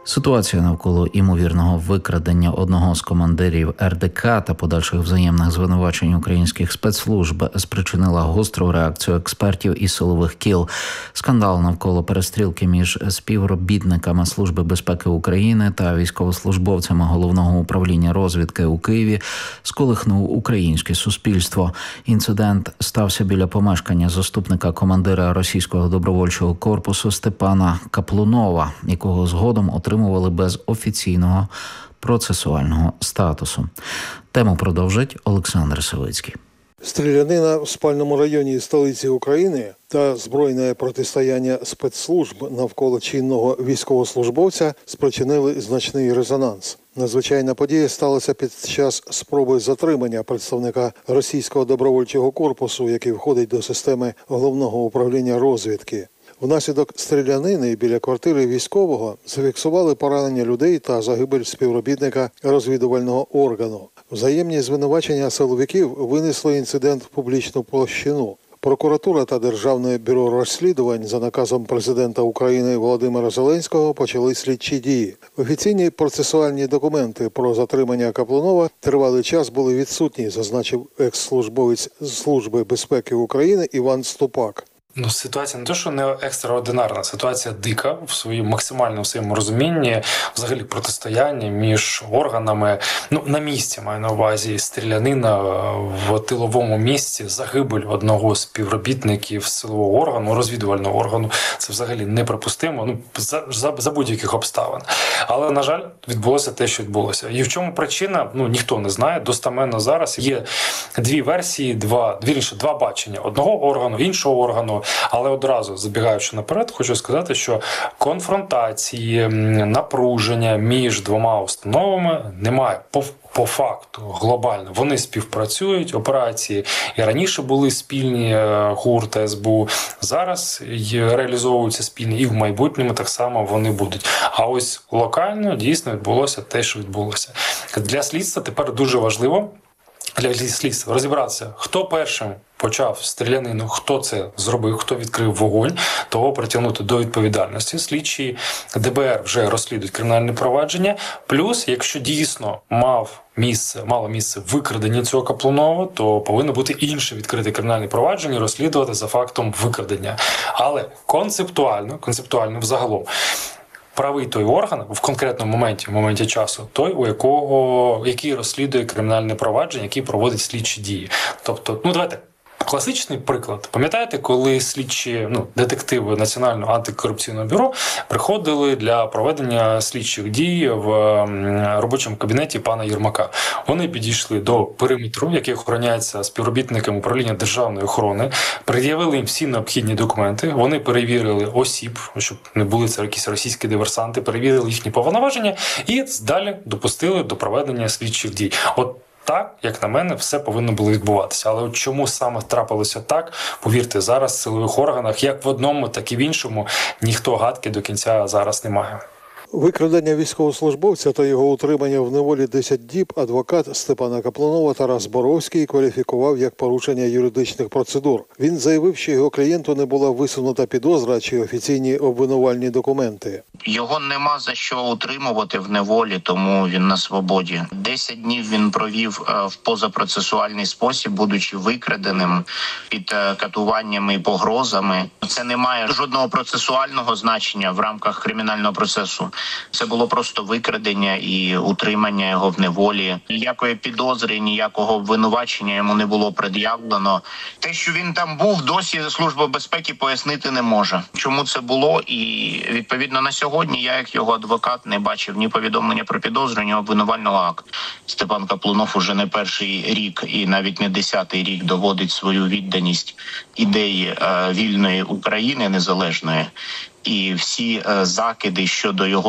Ситуація навколо імовірного викрадення одного з командирів РДК та подальших взаємних звинувачень українських спецслужб спричинила гостру реакцію експертів і силових кіл. Скандал навколо перестрілки між співробітниками Служби безпеки України та військовослужбовцями Головного управління розвідки у Києві сколихнув українське суспільство. Інцидент стався біля помешкання заступника командира російського добровольчого корпусу Степана Каплунова, якого згодом отримували без офіційного процесуального статусу. Тему продовжить Олександр Савицький. Стрілянина в спальному районі столиці України та збройне протистояння спецслужб навколо чинного військовослужбовця спричинили значний резонанс. Надзвичайна подія сталася під час спроби затримання представника російського добровольчого корпусу, який входить до системи Головного управління розвідки. Внаслідок стрілянини біля квартири військового зафіксували поранення людей та загибель співробітника розвідувального органу. Взаємні звинувачення силовиків винесли інцидент в публічну площину. Прокуратура та Державне бюро розслідувань за наказом президента України Володимира Зеленського почали слідчі дії. Офіційні процесуальні документи про затримання Каплунова тривалий час були відсутні, зазначив екс-службовець Служби безпеки України Іван Ступак. Ситуація не те, що не екстраординарна, ситуація дика в своєму максимальному своєму розумінні, взагалі протистояння між органами, на місці маю на увазі, стрілянина в тиловому місці, загибель одного з співробітників силового органу, розвідувального органу, це взагалі неприпустимо, за будь-яких обставин. Але, на жаль, відбулося те, що відбулося. І в чому причина, ніхто не знає, достеменно зараз є дві версії, два бачення одного органу, іншого органу. Але одразу, забігаючи наперед, хочу сказати, що конфронтації, напруження між двома установами немає. По факту, глобально. Вони співпрацюють, операції і раніше були спільні ГУР та СБУ, зараз реалізовуються спільні і в майбутньому так само вони будуть. А ось локально дійсно відбулося те, що відбулося. Для слідства тепер дуже важливо розібратися, хто першим почав стрілянину, хто це зробив, хто відкрив вогонь, того притягнути до відповідальності. Слідчі ДБР вже розслідують кримінальне провадження. Плюс, якщо дійсно мало місце викрадення цього Каплунова, то повинно бути інше відкрите кримінальне провадження, розслідувати за фактом викрадення. Але концептуально взагалом, правий той орган в конкретному моменті часу, той, який розслідує кримінальне провадження, який проводить слідчі дії. Тобто, давайте, класичний приклад. Пам'ятаєте, коли слідчі, детективи Національного антикорупційного бюро приходили для проведення слідчих дій в робочому кабінеті пана Єрмака? Вони підійшли до периметру, який охороняється співробітниками управління державної охорони, пред'явили їм всі необхідні документи, вони перевірили осіб, щоб не були це якісь російські диверсанти, перевірили їхні повноваження і далі допустили до проведення слідчих дій. Так, як на мене, все повинно було відбуватися. Але чому саме трапилося так, повірте, зараз в силових органах, як в одному, так і в іншому, ніхто гадки до кінця зараз не має. Викрадення військовослужбовця та його утримання в неволі 10 діб адвокат Степана Каплунова Тарас Боровський кваліфікував як порушення юридичних процедур. Він заявив, що його клієнту не була висунута підозра чи офіційні обвинувальні документи. Його нема за що утримувати в неволі, тому він на свободі. 10 днів він провів в позапроцесуальний спосіб, будучи викраденим під катуваннями і погрозами. Це не має жодного процесуального значення в рамках кримінального процесу. Це було просто викрадення і утримання його в неволі. Ніякої підозри, ніякого обвинувачення йому не було пред'явлено. Те, що він там був, досі Служба безпеки пояснити не може. Чому це було? І відповідно на сьогодні я, як його адвокат, не бачив ні повідомлення про підозру, ні обвинувального акту. Степан Каплунов уже не перший рік і навіть не 10-й рік доводить свою відданість ідеї вільної України, незалежної. І всі закиди щодо його